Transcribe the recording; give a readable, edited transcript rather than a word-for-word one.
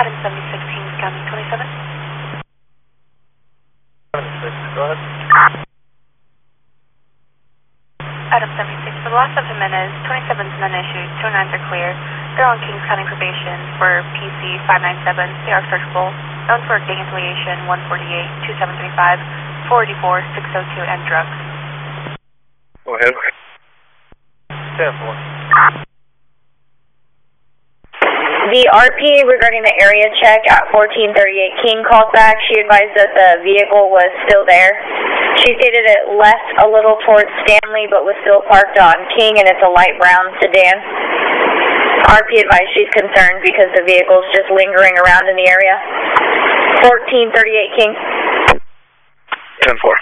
Adam 76, Kings County 27. 76, go ahead. Adam 76, for the last of Jimenez, 27's none issued, 209s are clear. They're on Kings County probation for PC 597. They are searchable. Known for gang affiliation 148, 2735, 484, 602, and drugs. Go ahead. 10-4. The RP regarding the area check at 1438 King called back. She advised that the vehicle was still there. She stated it left a little towards Stanley but was still parked on King, and it's a light brown sedan. RP advised she's concerned because the vehicle's just lingering around in the area. 1438 King. 10-4.